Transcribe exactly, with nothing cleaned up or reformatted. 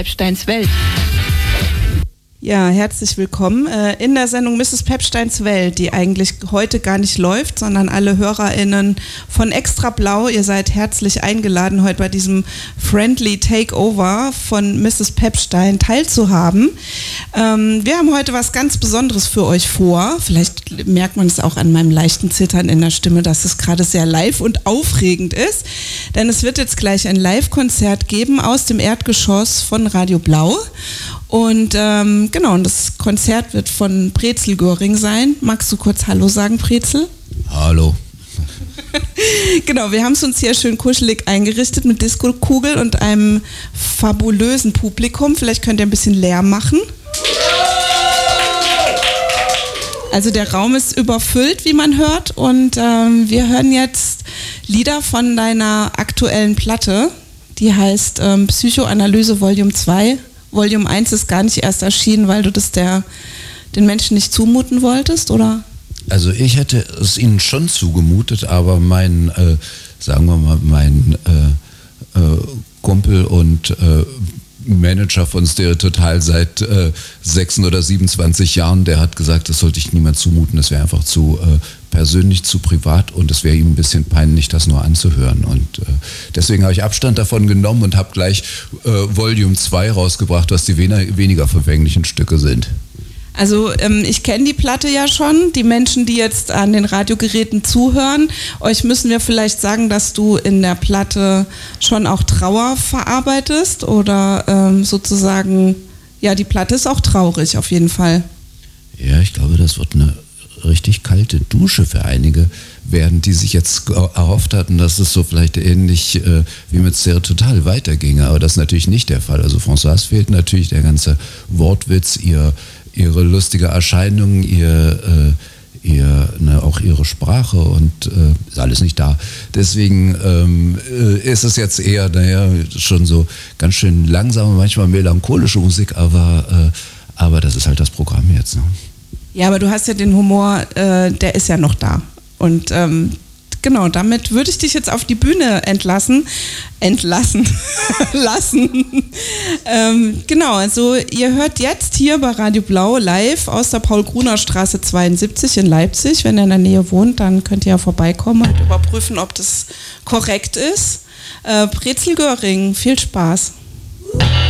Pepsteins Welt. Ja, herzlich willkommen äh, in der Sendung Misses Pepsteins Welt, die eigentlich heute gar nicht läuft, sondern alle HörerInnen von Extra Blau, ihr seid herzlich eingeladen, heute bei diesem Friendly Takeover von Misses Pepstein teilzuhaben. Ähm, wir haben heute was ganz Besonderes für euch vor. Vielleicht merkt man es auch an meinem leichten Zittern in der Stimme, dass es gerade sehr live und aufregend ist, denn es wird jetzt gleich ein Live-Konzert geben aus dem Erdgeschoss von Radio Blau. Und ähm, genau, und das Konzert wird von Brezel Göring sein. Magst du kurz Hallo sagen, Brezel? Hallo. Genau, wir haben es uns hier schön kuschelig eingerichtet mit Disco-Kugel und einem fabulösen Publikum. Vielleicht könnt ihr ein bisschen Lärm machen. Also der Raum ist überfüllt, wie man hört. Und ähm, wir hören jetzt Lieder von deiner aktuellen Platte. Die heißt ähm, Psychoanalyse Volume zwei. Volume eins ist gar nicht erst erschienen, weil du das der, den Menschen nicht zumuten wolltest, oder? Also ich hätte es ihnen schon zugemutet, aber mein, äh, sagen wir mal, mein äh, äh, Kumpel und äh, Manager von Stereo Total seit äh, sechsundzwanzig oder siebenundzwanzig Jahren, der hat gesagt, das sollte ich niemand zumuten, das wäre einfach zu äh, persönlich, zu privat und es wäre ihm ein bisschen peinlich, das nur anzuhören. Und äh, deswegen habe ich Abstand davon genommen und habe gleich äh, Volume zwei rausgebracht, was die wen- weniger verfänglichen Stücke sind. Also ähm, ich kenne die Platte ja schon. Die Menschen, die jetzt an den Radiogeräten zuhören, euch müssen wir vielleicht sagen, dass du in der Platte schon auch Trauer verarbeitest oder ähm, sozusagen, ja, die Platte ist auch traurig auf jeden Fall. Ja, ich glaube, das wird eine richtig kalte Dusche für einige werden, die sich jetzt erhofft hatten, dass es so vielleicht ähnlich äh, wie mit Stereo Total weiterginge, aber das ist natürlich nicht der Fall. Also Françoise fehlt natürlich der ganze Wortwitz, ihr, ihre lustige Erscheinung, ihr, äh, ihr, ne, auch ihre Sprache und äh, ist alles nicht da. Deswegen ähm, äh, ist es jetzt eher, naja, schon so ganz schön langsame, manchmal melancholische Musik, aber, äh, aber das ist halt das Programm jetzt. Ne? Ja, aber du hast ja den Humor, äh, der ist ja noch da. Und ähm, genau, damit würde ich dich jetzt auf die Bühne entlassen. Entlassen. Lassen. ähm, genau, also ihr hört jetzt hier bei Radio Blau live aus der Paul-Gruner-Straße zweiundsiebzig in Leipzig. Wenn ihr in der Nähe wohnt, dann könnt ihr ja vorbeikommen und überprüfen, ob das korrekt ist. Äh, Brezel Göring, viel Spaß.